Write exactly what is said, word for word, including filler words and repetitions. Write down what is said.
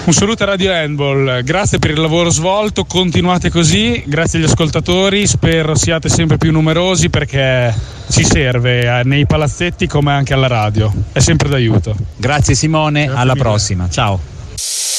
Un saluto a Radio Handball, grazie per il lavoro svolto, continuate così, grazie agli ascoltatori, spero siate sempre più numerosi perché ci serve nei palazzetti come anche alla radio, è sempre d'aiuto. Grazie Simone, grazie alla mille. Prossima, ciao.